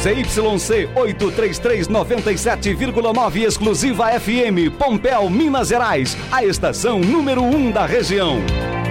ZYC 83397,9 exclusiva FM, Pompéu, Minas Gerais. A estação número 1 da região.